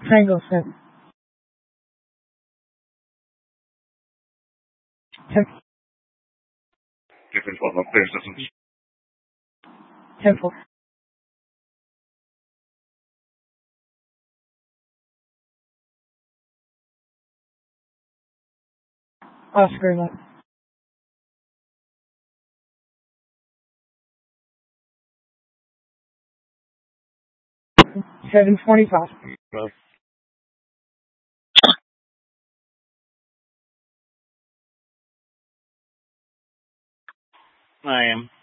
Tango 7. 10. Different 12 clear systems. 10-4. Oscar 11. 7:25. I am.